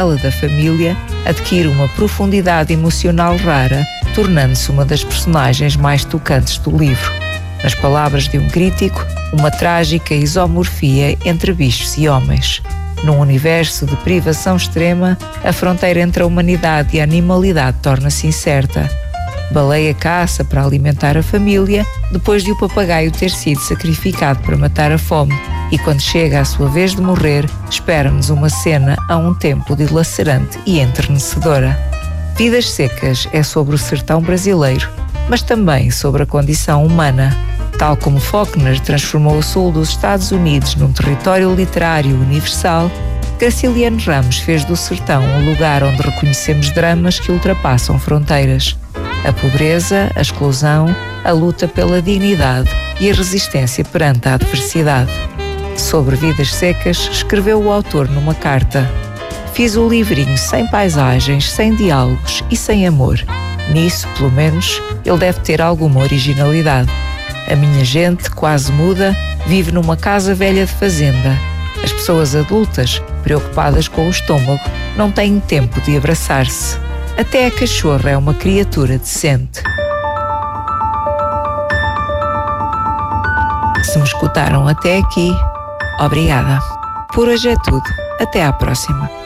Ela da família adquire uma profundidade emocional rara, tornando-se uma das personagens mais tocantes do livro. Nas palavras de um crítico, uma trágica isomorfia entre bichos e homens. Num universo de privação extrema, a fronteira entre a humanidade e a animalidade torna-se incerta. Baleia caça para alimentar a família, depois de o papagaio ter sido sacrificado para matar a fome, e quando chega a sua vez de morrer, espera-nos uma cena a um tempo dilacerante e enternecedora. Vidas Secas é sobre o sertão brasileiro, mas também sobre a condição humana. Tal como Faulkner transformou o sul dos Estados Unidos num território literário universal, Graciliano Ramos fez do sertão um lugar onde reconhecemos dramas que ultrapassam fronteiras. A pobreza, a exclusão, a luta pela dignidade e a resistência perante a adversidade. Sobre Vidas Secas, escreveu o autor numa carta: "Fiz o livrinho sem paisagens, sem diálogos e sem amor. Nisso, pelo menos, ele deve ter alguma originalidade. A minha gente, quase muda, vive numa casa velha de fazenda. As pessoas adultas, preocupadas com o estômago, não têm tempo de abraçar-se. Até a cachorra é uma criatura decente." Se me escutaram até aqui, obrigada. Por hoje é tudo. Até à próxima.